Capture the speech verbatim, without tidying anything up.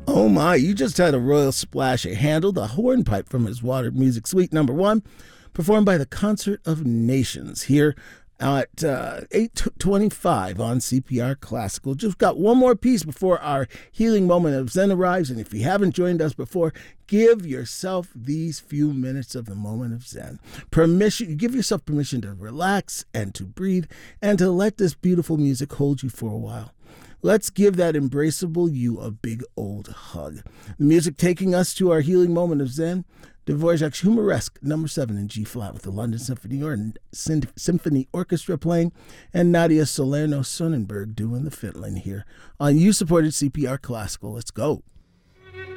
Oh my, you just had a royal splash. It handled the hornpipe from his Water Music Suite number one, performed by the Concert of Nations here at uh, eight twenty-five on C P R Classical. Just got one more piece before our healing moment of Zen arrives, and if you haven't joined us before, give yourself these few minutes of the moment of Zen. Permission, give yourself permission to relax and to breathe and to let this beautiful music hold you for a while. Let's give that embraceable you a big old hug. The music taking us to our healing moment of Zen, Dvorak's Humoresque number seven in G flat with the London Symphony or Symphony Orchestra playing, and Nadia Salerno Sonnenberg doing the fiddling here on you supported C P R Classical. Let's go.